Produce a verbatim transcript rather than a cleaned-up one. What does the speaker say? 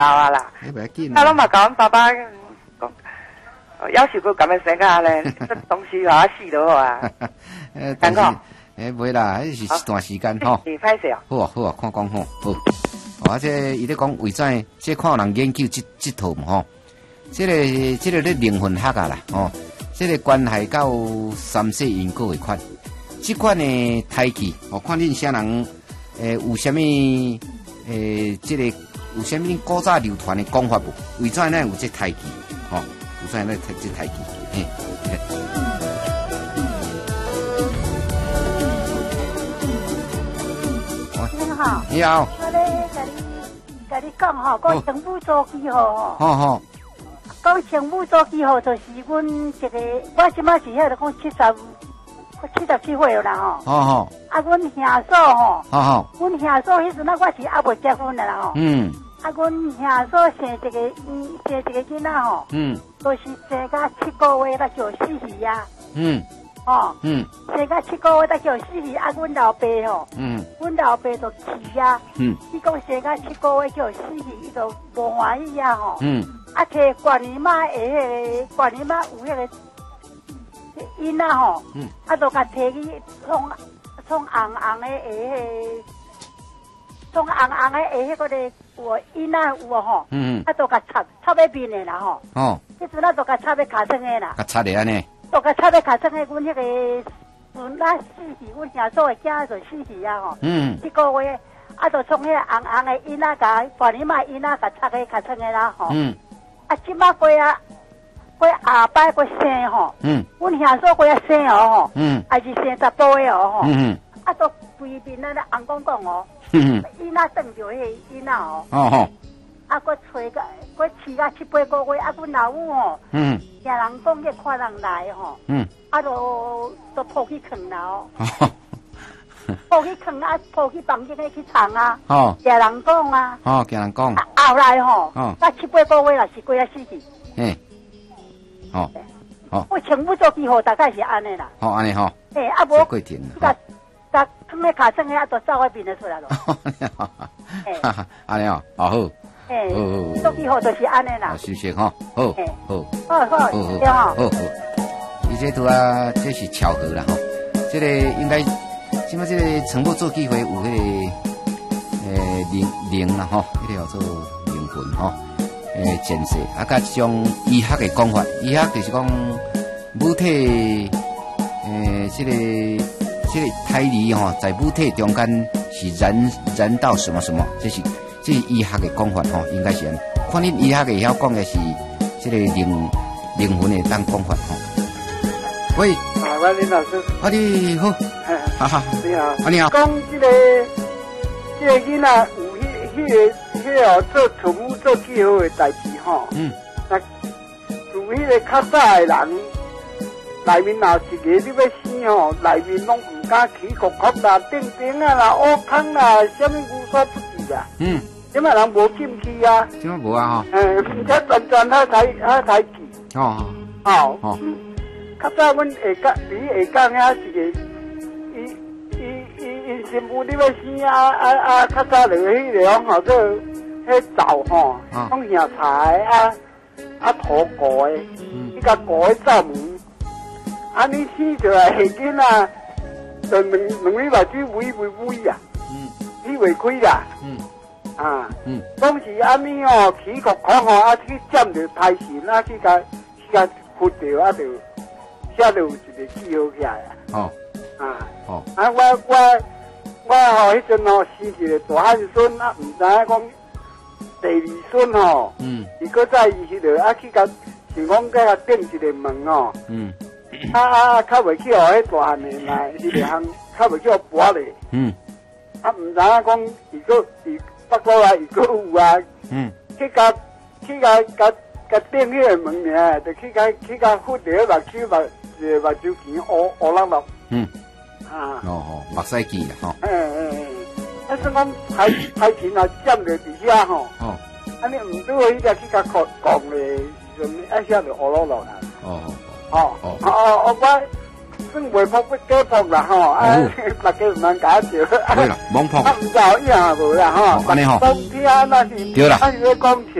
啊啦。 你袂紧。 啊，拢嘛甲阮爸爸讲，要是佮咁样生下咧，这东西啊死落啊。 诶，但是诶，袂啦，迄是一段时间吼。 是歹势啊。 好啊，好啊，看讲吼，好。而且伊咧讲为怎，即看有人研究即即套嘛吼。即个即个咧灵魂学啊啦，吼，即个关系到三世因果诶款，即款诶胎记，哦，看恁啥人诶有啥物诶，即个有啥物古早流传诶讲法无？为怎呢有即胎记？吼，有怎呢即胎记？嘿。 你好。 你好。 我咧甲你甲你讲吼，讲成武做记号吼。 好好。 讲成武做记号就是阮一个，我即马是遐个讲七十，七十七岁啦吼。 好好。 啊，阮兄嫂吼。 好好。 阮兄嫂迄阵啊，我是还未结婚的啦吼。 嗯。 啊，阮兄嫂生一个，嗯，生一个囡仔吼。嗯。都是生到七个月才叫死去呀。嗯。哦，嗯，生到七个月才叫死去，啊，阮老爸吼，嗯，阮老爸就气呀，嗯，伊讲生到七个月叫死去，伊就无欢喜呀吼，嗯，啊，摕管姨妈的迄个管姨妈有迄个囡仔吼，嗯，啊，就甲摕去创创红红的下迄个，创红红的下迄个咧有囡仔有吼，嗯，啊，就甲插插喺面的啦吼，哦，迄阵啊，就甲插喺骹床的啦， 甲插咧安尼。 都甲插在卡床的，阮迄个孙仔死去，阮兄嫂的囝就死去啊吼。嗯。一个月，啊，就从迄个红红的囡仔甲管你妈囡仔甲插喺卡床的啦吼。嗯。啊，即马过啊，过下摆过生吼。嗯。阮兄嫂过啊生哦吼。嗯。还是生十多个哦吼。嗯。啊，都规面那个红光光哦。嗯。囡仔瞪着迄个囡仔哦。哦吼。啊，搁吹个，搁饲到七八个月，啊，阮老母吼。嗯。听人讲，去看人来吼，嗯，啊，就就抱去藏啦哦，抱去藏啊，抱去房间里去藏啊，哦，听人讲啊， 哦，听人讲， 后来吼，哦，到七八个月啦，是过啊死去，嘿，哦，哦，我全部做记号，大概是安尼啦， 哦，安尼吼， 嘿，啊无，甲甲放在卡床的啊，就走我面就出来了， 哈哈，安尼哦，哦好。 诶，做记号就是安尼啦。 休息哈，好， 好，好好，好好， 好好。伊这拄啊，这是巧合啦吼。这个应该，即马这个成武做机会有迄个诶灵灵啦吼，迄个叫做灵魂吼，诶前世啊，甲一种医学的讲法，医学就是讲母体诶，这个这个胎儿吼，在母体中间是燃燃到什么什么，这是。这医学的讲法吼，应该是安。看恁医学的晓讲的是这个灵灵魂的当讲法吼。喂， 啊，喂，林老师， 啊你好，哈哈， 你好， 啊你好。 讲这个这个囡仔有迄迄个迄个做宠物做记号的代志吼。嗯。那有迄个较早的人，内面若一个你要生吼，内面拢唔敢起壳壳啦、钉钉啊啦、乌坑啦，什么无所不至啦。嗯。今嘛人无进去啊？ 今嘛无啊吼。 嗯，而且专专他才他才记。 哦哦哦。较早阮下港，离下港遐一个，伊伊伊伊媳妇你要生啊啊啊！较早就迄个讲吼做迄灶吼，放下柴啊啊土锅的，伊甲锅的灶门，啊你生出来下囡仔，就两两米目睭微微微啊，嗯，你袂开啦，嗯。啊，嗯，当时安尼哦，起壳壳吼，啊去占着胎神，啊去甲去甲屈着，啊就写着有一个记号起来啊。哦，啊，哦，啊我我我吼迄阵吼生一个大汉孙，啊毋知影讲第二孙吼，嗯，伊搁在伊迄落啊去甲想讲甲顶一个门哦，嗯，啊啊较袂去互迄大汉的来，迄个项较袂去互拔咧，嗯，啊毋知影讲伊搁伊。不过啊，伊搁有啊，嗯，去甲去甲甲甲顶迄个门尔，就去甲去甲扶着目睭目一个目睭前乌乌落落，嗯，啊，哦吼， 目屎记啦吼， 嗯嗯嗯，啊算讲台台前啊占着伫遐吼，哦，安尼毋拄迄个去甲讲讲咧，时阵啊遐就乌落落啦，哦哦哦哦哦，我算袂扑不假扑啦吼，啊，大家唔通假笑。 对啦，罔扑。 啊，唔知影无啦吼。 安尼吼。 冬天那是， 对啦。 啊，是讲。